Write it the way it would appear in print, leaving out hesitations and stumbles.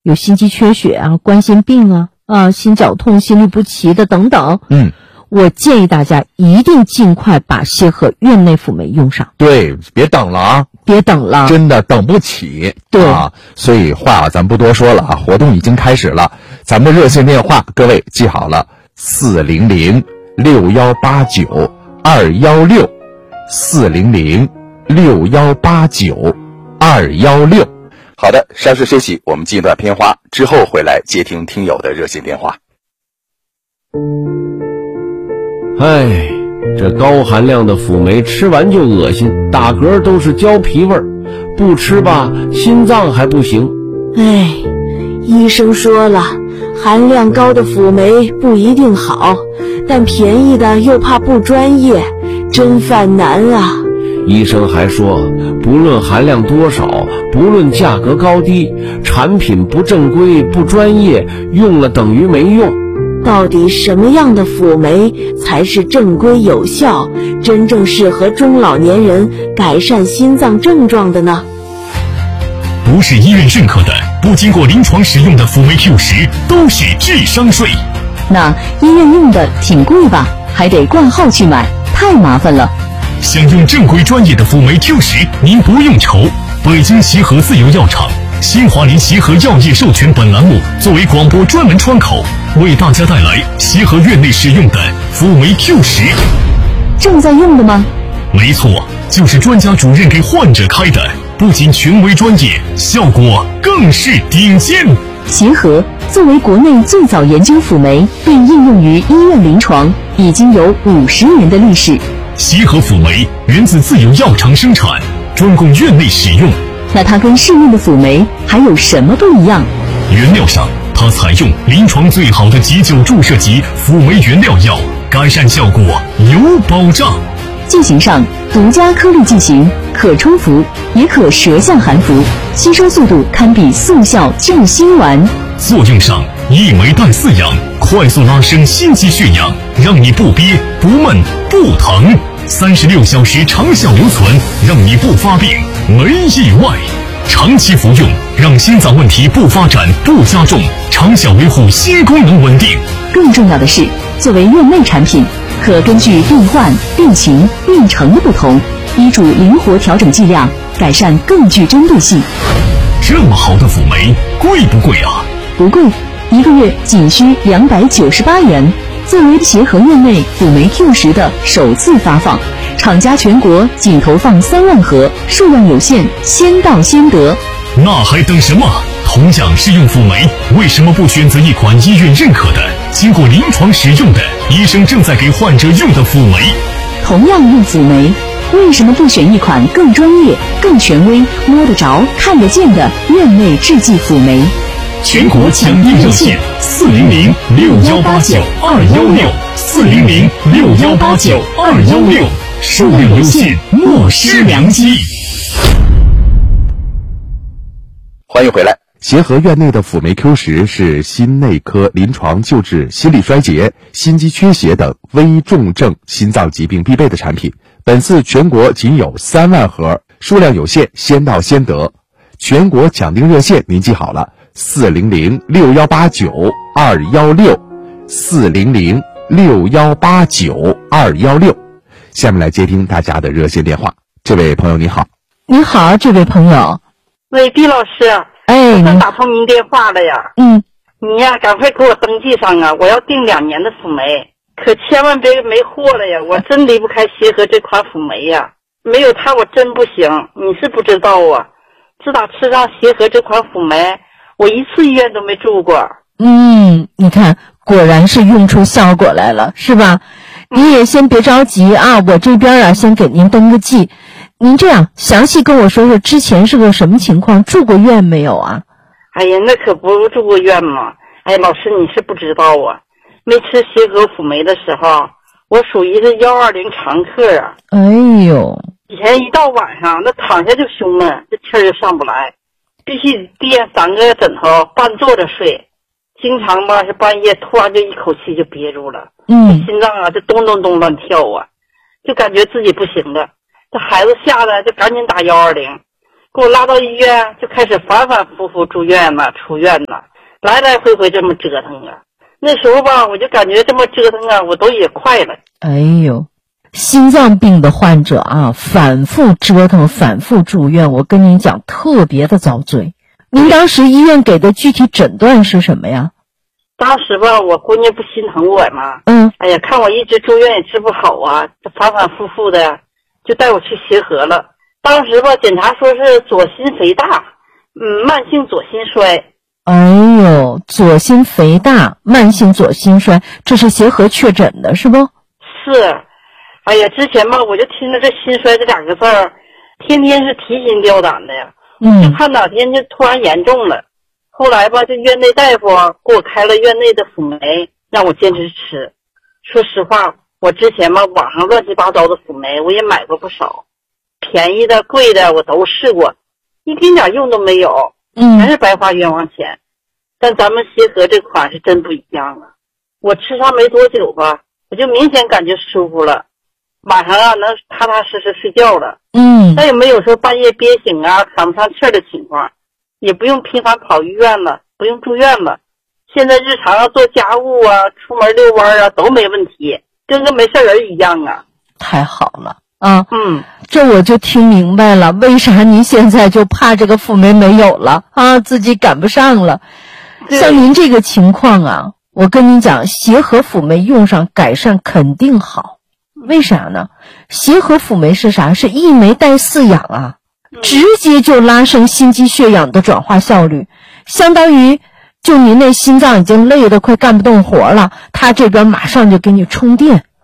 有心肌缺血啊、冠心病啊、心绞痛、心律不齐的等等。我建议大家一定尽快把协和院内辅酶用上。 对，别等了啊！ 别等了， 真的等不起。 对啊，所以话咱不多说了啊，活动已经开始了。咱们的热线电话各位记好了，400-6189-216，400-6189-216。好的，稍事休息，我们进一段片花，之后回来接听听友的热线电话。 哎，这高含量的辅酶吃完就恶心，打嗝都是胶皮味儿，不吃吧心脏还不行。 哎，医生说了，含量高的辅酶不一定好，但便宜的又怕不专业，真犯难啊。 医生还说，不论含量多少，不论价格高低，产品不正规不专业，用了等于没用。 到底什么样的辅酶才是正规有效，真正适合中老年人改善心脏症状的呢？ 不是医院认可的，不经过临床使用的辅酶 Q10都是智商税。 那医院用的挺贵吧，还得挂号去买，太麻烦了。 想用正规专业的辅酶 Q10，您不用愁。北京协和自有药厂新华林协和药业授权本栏目作为广播专门窗口，为大家带来协和院内使用的辅酶 Q10。 正在用的吗？ 没错，就是专家主任给患者开的，不仅权威专业，效果更是顶尖。 协和作为国内最早研究辅酶并应用于医院临床，已经有50年的历史。 协和辅酶源自自有药厂生产，专供院内使用。 那它跟市面的辅酶还有什么不一样？ 原料上，它采用临床最好的急救注射级辅酶原料药，改善效果有保障。 剂型上，独家颗粒剂型，可冲服，也可舌下含服，吸收速度堪比速效救心丸。 作用上，一酶带4氧，快速拉升心肌血氧，让你不憋不闷不疼，36小时长效留存，让你不发病没意外。长期服用，让心脏问题不发展不加重，长效维护心功能稳定。 更重要的是，作为院内产品，可根据病患、病情、病程的不同，医嘱灵活调整剂量，改善更具针对性。 这么好的辅酶，贵不贵啊？ 不贵，1个月仅需298元。作为协和院内辅酶 Q10的首次发放，厂家全国仅投放3万盒，数量有限，先到先得。 那还等什么？同样是用辅酶，为什么不选择一款医院认可的、经过临床使用的、医生正在给患者用的辅酶？ 同样用辅酶，为什么不选一款更专业、更权威、摸得着、看得见的院内制剂辅酶？ 全国抢订热线：400-6189-216，400-6189-216，数量有限，莫失良机。 欢迎回来。协和院内的辅酶 Q10是心内科临床救治心力衰竭、心肌缺血等危重症心脏疾病必备的产品。本次全国仅有3万盒，数量有限，先到先得。全国抢订热线您记好了，400-6189-216，400-6189-216。下面来接听大家的热线电话。这位朋友你好。 你好，这位朋友。 喂，毕老师。 哎， 我打通您电话了呀。你呀，赶快给我登记上啊！我要订2年的辅酶，可千万别没货了呀！我真离不开协和这款辅酶呀，没有它我真不行。你是不知道啊，自打吃上协和这款辅酶，我1次医院都没住过。 你看，果然是用出效果来了，是吧？你也先别着急啊，我这边先给您登个记。您这样详细跟我说说之前是个什么情况，住过院没有啊？ 哎呀，那可不住过院嘛。哎，老师你是不知道啊，没吃协和辅酶的时候，我属于是120常客啊。 哎呦， 以前一到晚上那躺下就胸闷，这气儿就上不来，必须垫3个枕头半坐着睡，经常吧是半夜突然就一口气就憋住了，心脏啊就咚咚咚乱跳啊，就感觉自己不行了。这孩子吓得就赶紧打120， 给我拉到医院，就开始反反复复住院了，出院了，来来回回这么折腾啊。那时候吧，我就感觉这么折腾啊，我都也快了。 哎呦，心脏病的患者啊，反复折腾，反复住院，我跟您讲，特别的遭罪。您当时医院给的具体诊断是什么呀？ 当时吧，我闺女不心疼我吗？哎呀，看我一直住院也治不好啊，反反复复的，就带我去协和了。当时吧，检查说是左心肥大，慢性左心衰。 哎呦，左心肥大，慢性左心衰，这是协和确诊的是不？ 是。哎呀，之前吧，我就听着这心衰这2个字儿，天天是提心吊胆的呀。就怕哪天就突然严重了。后来吧，这院内大夫给我开了院内的辅酶，让我坚持吃。说实话，我之前吧，网上乱七八糟的辅酶我也买过不少，便宜的贵的我都试过，一丁点用都没有，全是白花冤枉钱。但咱们协和这款是真不一样啊！我吃上没多久吧，我就明显感觉舒服了，晚上啊能踏踏实实睡觉了。但也没有说半夜憋醒啊喘不上气儿的情况，也不用频繁跑医院了，不用住院了。现在日常要做家务啊，出门遛弯啊都没问题，跟个没事人一样啊。 太好了啊！这我就听明白了，为啥您现在就怕这个辅酶没有了啊，自己赶不上了。像您这个情况啊，我跟您讲，协和辅酶用上改善肯定好。为啥呢？协和辅酶是啥？是一酶带4氧啊，直接就拉升心肌血氧的转化效率，相当于就您那心脏已经累得快干不动活了，它这边马上就给你充电，